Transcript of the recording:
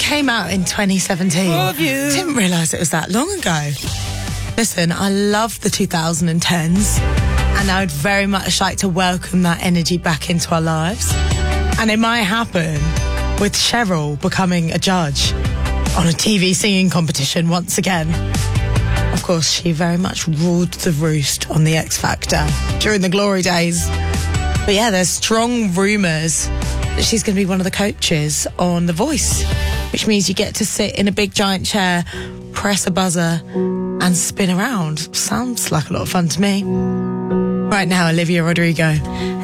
came out in 2017. Didn't realise it was that long ago. Listen, I love the 2010s, and I would very much like to welcome that energy back into our lives. And it might happen with Cheryl becoming a judge on a TV singing competition once again. Of course, she very much ruled the roost on the X Factor during the glory days. But yeah, there's strong rumours that she's going to be one of the coaches on The Voice, which means you get to sit in a big giant chair, press a buzzer and spin around. Sounds like a lot of fun to me. Right now, Olivia Rodrigo